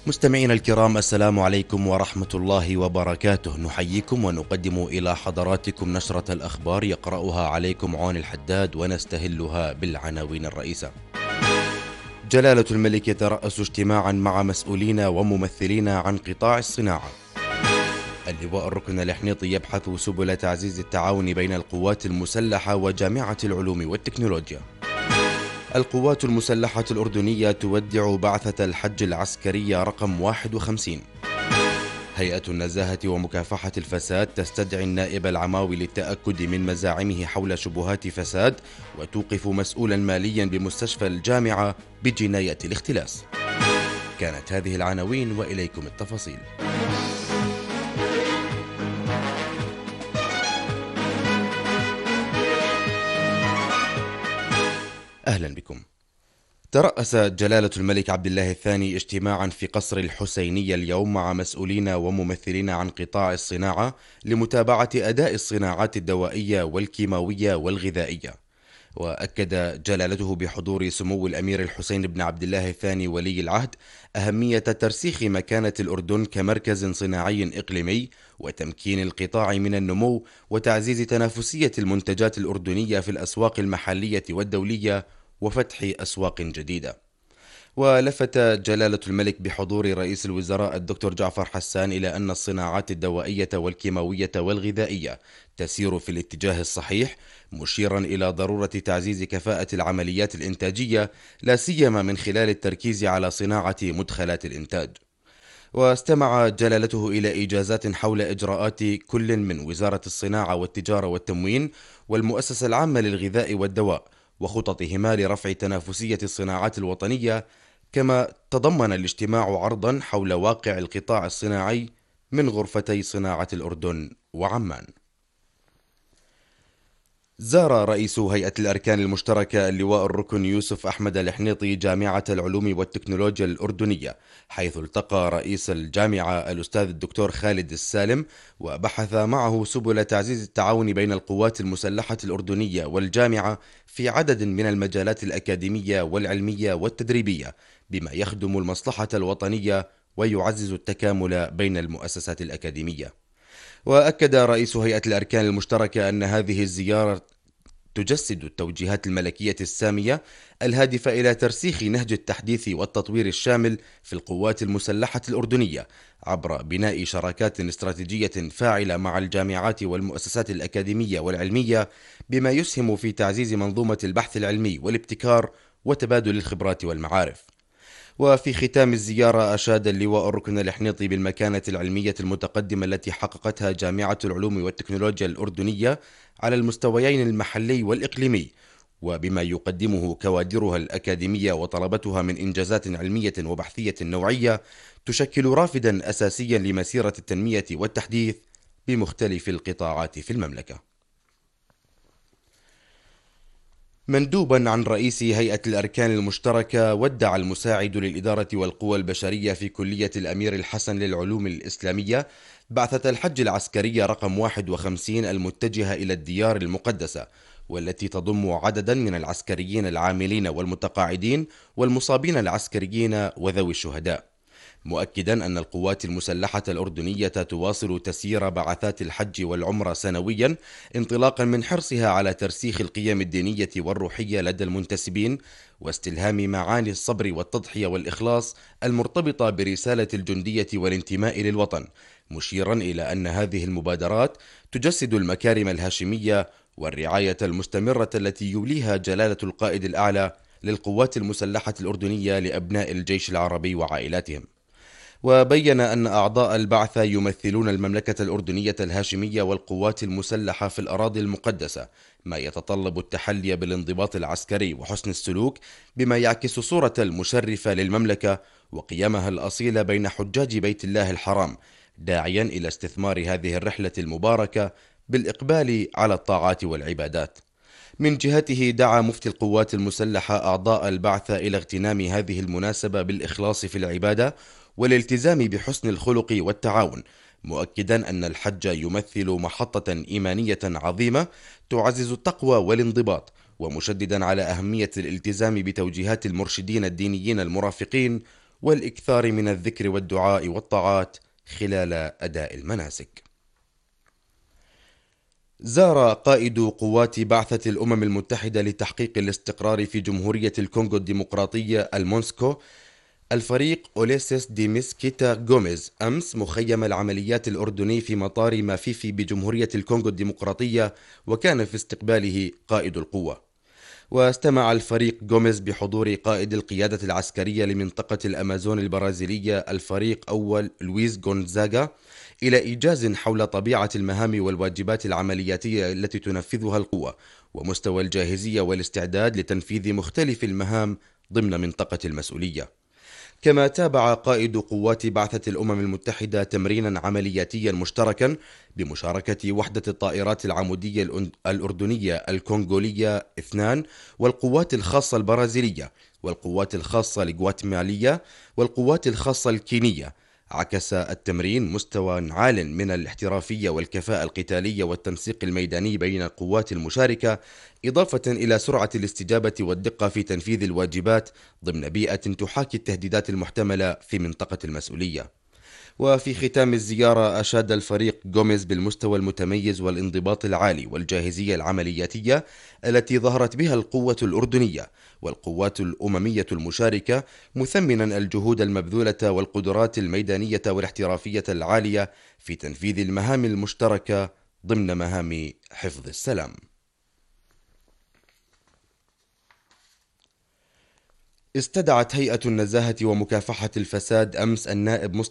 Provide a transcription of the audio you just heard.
مستمعينا الكرام، السلام عليكم ورحمة الله وبركاته. نحييكم ونقدم إلى حضراتكم نشرة الأخبار يقرأها عليكم عون الحداد، ونستهلها بالعناوين الرئيسة. جلالة الملك يترأس اجتماعا مع مسؤولين وممثلين عن قطاع الصناعة. اللواء الركن الحنيطي يبحث سبل تعزيز التعاون بين القوات المسلحة وجامعة العلوم والتكنولوجيا. القوات المسلحة الأردنية تودع بعثة الحج العسكرية رقم 51. هيئة النزاهة ومكافحة الفساد تستدعي النائب العماوي للتأكد من مزاعمه حول شبهات فساد، وتوقف مسؤولا ماليا بمستشفى الجامعة بجناية الاختلاس. كانت هذه العناوين وإليكم التفاصيل. أهلا بكم. ترأس جلالة الملك عبد الله الثاني اجتماعا في قصر الحسينية اليوم مع مسؤولين وممثلين عن قطاع الصناعة لمتابعة أداء الصناعات الدوائية والكيماوية والغذائية. وأكد جلالته بحضور سمو الأمير الحسين بن عبد الله الثاني ولي العهد أهمية ترسيخ مكانة الأردن كمركز صناعي إقليمي، وتمكين القطاع من النمو، وتعزيز تنافسية المنتجات الأردنية في الأسواق المحلية والدولية، وفتح أسواق جديدة. ولفت جلالة الملك بحضور رئيس الوزراء الدكتور جعفر حسان إلى أن الصناعات الدوائية والكيماوية والغذائية تسير في الاتجاه الصحيح، مشيرا إلى ضرورة تعزيز كفاءة العمليات الإنتاجية، لا سيما من خلال التركيز على صناعة مدخلات الإنتاج. واستمع جلالته إلى إجازات حول إجراءات كل من وزارة الصناعة والتجارة والتموين والمؤسسة العامة للغذاء والدواء، وخططهما لرفع تنافسية الصناعات الوطنية. كما تضمن الاجتماع عرضا حول واقع القطاع الصناعي من غرفتي صناعة الأردن وعمان. زار رئيس هيئة الأركان المشتركة اللواء الركن يوسف أحمد الحنيطي جامعة العلوم والتكنولوجيا الأردنية، حيث التقى رئيس الجامعة الأستاذ الدكتور خالد السالم، وبحث معه سبل تعزيز التعاون بين القوات المسلحة الأردنية والجامعة في عدد من المجالات الأكاديمية والعلمية والتدريبية، بما يخدم المصلحة الوطنية ويعزز التكامل بين المؤسسات الأكاديمية. وأكد رئيس هيئة الأركان المشتركة أن هذه الزيارة تجسد التوجيهات الملكية السامية الهادفة إلى ترسيخ نهج التحديث والتطوير الشامل في القوات المسلحة الأردنية، عبر بناء شراكات استراتيجية فاعلة مع الجامعات والمؤسسات الأكاديمية والعلمية، بما يسهم في تعزيز منظومة البحث العلمي والابتكار وتبادل الخبرات والمعارف. وفي ختام الزيارة أشاد اللواء الركن الحنيطي بالمكانة العلمية المتقدمة التي حققتها جامعة العلوم والتكنولوجيا الأردنية على المستويين المحلي والإقليمي، وبما يقدمه كوادرها الأكاديمية وطلبتها من إنجازات علمية وبحثية نوعية تشكل رافدا أساسيا لمسيرة التنمية والتحديث بمختلف القطاعات في المملكة. مندوبا عن رئيس هيئة الأركان المشتركة، ودع المساعد للإدارة والقوى البشرية في كلية الأمير الحسن للعلوم الإسلامية بعثة الحج العسكرية رقم 51 المتجهة إلى الديار المقدسة، والتي تضم عددا من العسكريين العاملين والمتقاعدين والمصابين العسكريين وذوي الشهداء، مؤكدا أن القوات المسلحة الأردنية تواصل تسيير بعثات الحج والعمرة سنويا، انطلاقا من حرصها على ترسيخ القيم الدينية والروحية لدى المنتسبين، واستلهام معاني الصبر والتضحية والإخلاص المرتبطة برسالة الجندية والانتماء للوطن، مشيرا إلى أن هذه المبادرات تجسد المكارم الهاشمية والرعاية المستمرة التي يوليها جلالة القائد الأعلى للقوات المسلحة الأردنية لأبناء الجيش العربي وعائلاتهم. وبين أن أعضاء البعثة يمثلون المملكة الأردنية الهاشمية والقوات المسلحة في الأراضي المقدسة، ما يتطلب التحلي بالانضباط العسكري وحسن السلوك، بما يعكس صورة المشرفة للمملكة وقيمها الأصيلة بين حجاج بيت الله الحرام، داعيا إلى استثمار هذه الرحلة المباركة بالإقبال على الطاعات والعبادات. من جهته دعا مفتي القوات المسلحة أعضاء البعثة إلى اغتنام هذه المناسبة بالإخلاص في العبادة والالتزام بحسن الخلق والتعاون، مؤكدا أن الحج يمثل محطة إيمانية عظيمة تعزز التقوى والانضباط، ومشددا على أهمية الالتزام بتوجيهات المرشدين الدينيين المرافقين والإكثار من الذكر والدعاء والطاعات خلال أداء المناسك. زار قائد قوات بعثة الأمم المتحدة لتحقيق الاستقرار في جمهورية الكونغو الديمقراطية المونسكو الفريق أوليسيس دي ميسكيتا غوميز أمس مخيم العمليات الأردني في مطار مافيفي بجمهورية الكونغو الديمقراطية، وكان في استقباله قائد القوة. واستمع الفريق غوميز بحضور قائد القيادة العسكرية لمنطقة الأمازون البرازيلية الفريق أول لويس غونزاغا إلى إيجاز حول طبيعة المهام والواجبات العملياتية التي تنفذها القوة، ومستوى الجاهزية والاستعداد لتنفيذ مختلف المهام ضمن منطقة المسؤولية. كما تابع قائد قوات بعثة الأمم المتحدة تمرينا عملياتيا مشتركا بمشاركة وحدة الطائرات العمودية الأردنية الكونغولية 2 والقوات الخاصة البرازيلية والقوات الخاصة الغواتيمالية والقوات الخاصة الكينية. عكس التمرين مستوى عال من الاحترافية والكفاءة القتالية والتنسيق الميداني بين القوات المشاركة، إضافة إلى سرعة الاستجابة والدقة في تنفيذ الواجبات ضمن بيئة تحاكي التهديدات المحتملة في منطقة المسؤولية. وفي ختام الزيارة أشاد الفريق غوميز بالمستوى المتميز والانضباط العالي والجاهزية العملياتية التي ظهرت بها القوة الأردنية والقوات الأممية المشاركة، مثمنا الجهود المبذولة والقدرات الميدانية والاحترافية العالية في تنفيذ المهام المشتركة ضمن مهام حفظ السلام. استدعت هيئة النزاهة ومكافحة الفساد أمس النائب